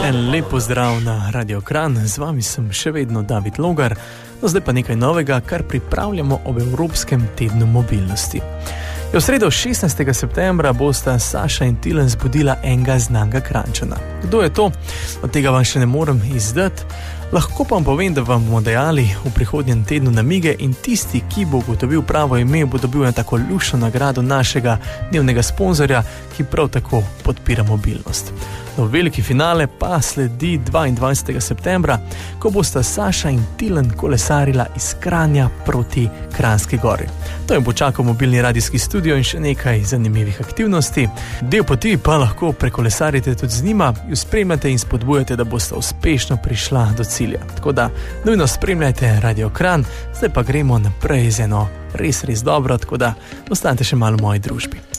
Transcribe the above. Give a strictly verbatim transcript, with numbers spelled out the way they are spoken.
En lep pozdrav na Radio Kranj, z vami sem še vedno David Logar, no zdaj pa nekaj novega, kar pripravljamo ob Evropskem tednu mobilnosti. V sredo šestnajstega septembra bosta Saša in Tilen zbudila enega znanega Kranjčana. Kdo je to? Od tega vam še ne morem izdati. Lahko pa vam povem, da vam bomo dejali v prihodnjem tednu namige in tisti, ki bo ugotovil pravo ime, bo dobil na tako lušno nagrado našega dnevnega sponzorja, ki prav tako podpira mobilnost. No, veliki finale pa sledi dvaindvajsetega septembra, ko bosta Saša in Tilen kolesarila iz Kranja proti Kranjski Gori. To jim bo čakal mobilni radijski studio in še nekaj zanimivih aktivnosti. Del poti pa lahko prekolesarite tudi z njima, ju spremljate in spodbujate, da boste uspešno prišla do cilja. Tako da nujno spremljajte Radio Kranj, zdaj pa gremo naprej z eno res, res dobro, tako da ostanete še malo v moji družbi.